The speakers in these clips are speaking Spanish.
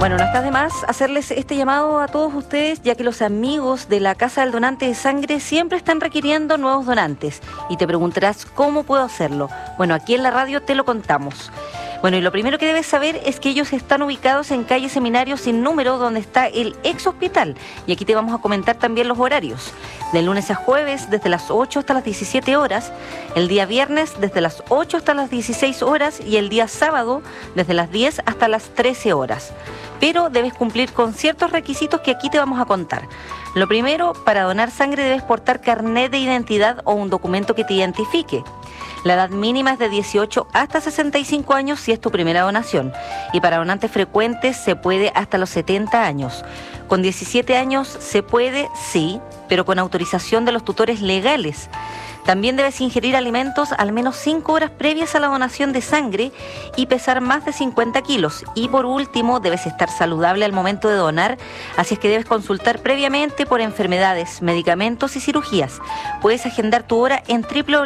Bueno, no está de más hacerles este llamado a todos ustedes, ya que los amigos de la Casa del Donante de Sangre siempre están requiriendo nuevos donantes. Y te preguntarás, ¿cómo puedo hacerlo? Bueno, aquí en la radio te lo contamos. Bueno, y lo primero que debes saber es que ellos están ubicados en calle Seminario sin número, donde está el ex hospital. Y aquí te vamos a comentar también los horarios. De lunes a jueves, desde las 8 hasta las 17 horas. El día viernes, desde las 8 hasta las 16 horas. Y el día sábado, desde las 10 hasta las 13 horas. Pero debes cumplir con ciertos requisitos que aquí te vamos a contar. Lo primero, para donar sangre debes portar carnet de identidad o un documento que te identifique. La edad mínima es de 18 hasta 65 años si es tu primera donación. Y para donantes frecuentes se puede hasta los 70 años. Con 17 años se puede, sí, pero con autorización de los tutores legales. También debes ingerir alimentos al menos 5 horas previas a la donación de sangre y pesar más de 50 kilos. Y por último, debes estar saludable al momento de donar, así es que debes consultar previamente por enfermedades, medicamentos y cirugías. Puedes agendar tu hora en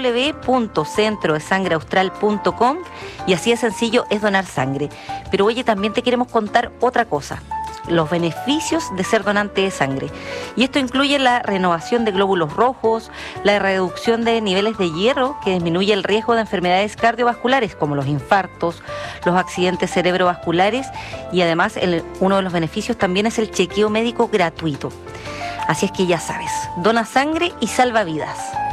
www.centrodesangreaustral.com y así de sencillo es donar sangre. Pero oye, también te queremos contar otra cosa. Los beneficios de ser donante de sangre. Y esto incluye la renovación de glóbulos rojos, la reducción de niveles de hierro, que disminuye el riesgo de enfermedades cardiovasculares como los infartos, los accidentes cerebrovasculares y además uno de los beneficios también es el chequeo médico gratuito. Así es que ya sabes, dona sangre y salva vidas.